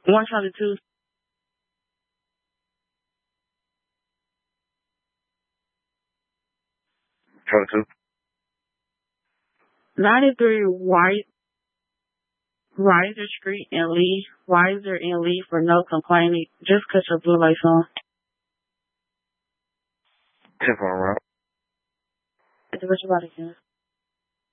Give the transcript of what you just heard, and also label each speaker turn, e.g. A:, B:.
A: 122.
B: Try to.
A: 93 Riser Street in Lee. Riser in Lee for no complaining. Just cut your blue lights on.
B: 10 for a round.
A: What you about again?